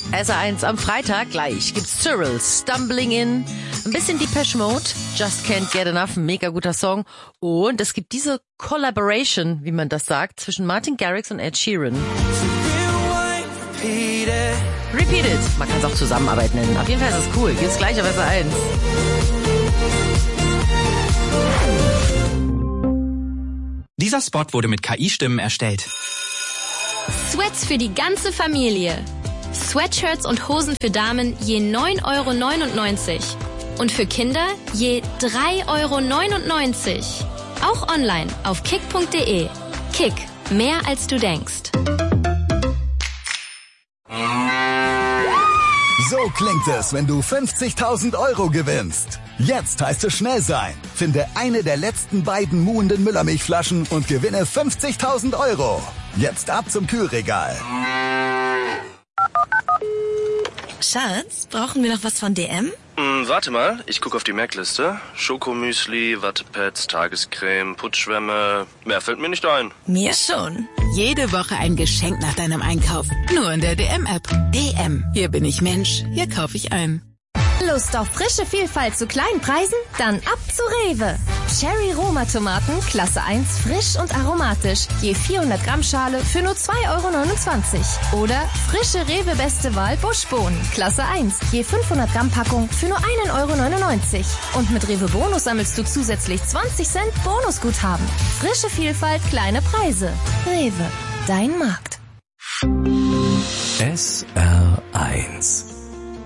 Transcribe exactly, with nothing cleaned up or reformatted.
S R eins am Freitag gleich gibt's Cyril, Stumbling In, ein bisschen Depeche Mode, Just Can't Get Enough, ein mega guter Song. Und es gibt diese Collaboration, wie man das sagt, zwischen Martin Garrix und Ed Sheeran. Repeat It. Man kann es auch Zusammenarbeit nennen. Auf jeden Fall ist es cool. Gibt's gleich auf S R eins. Dieser Spot wurde mit K I-Stimmen erstellt. Sweats für die ganze Familie. Sweatshirts und Hosen für Damen je neun Euro neunundneunzig. Und für Kinder je drei Euro neunundneunzig. Auch online auf kick punkt de. Kick. Mehr als du denkst. So klingt es, wenn du fünfzigtausend Euro gewinnst. Jetzt heißt es schnell sein. Finde eine der letzten beiden muhenden Müllermilchflaschen und gewinne fünfzigtausend Euro. Jetzt ab zum Kühlregal. Schatz, brauchen wir noch was von D M? Hm, warte mal, ich gucke auf die Merkliste. Schokomüsli, Wattepads, Tagescreme, Putzschwämme. Mehr fällt mir nicht ein. Mir schon. Jede Woche ein Geschenk nach deinem Einkauf. Nur in der D M-App. D M. Hier bin ich Mensch. Hier kaufe ich ein. Lust auf frische Vielfalt zu kleinen Preisen? Dann ab zu Rewe. Cherry Roma Tomaten, Klasse eins, frisch und aromatisch. Je vierhundert Gramm Schale für nur zwei Euro neunundzwanzig. Oder frische Rewe Beste Wahl Buschbohnen, Klasse eins. Je fünfhundert Gramm Packung für nur ein Euro neunundneunzig. Und mit Rewe Bonus sammelst du zusätzlich zwanzig Cent Bonusguthaben. Frische Vielfalt, kleine Preise. Rewe, dein Markt. S R eins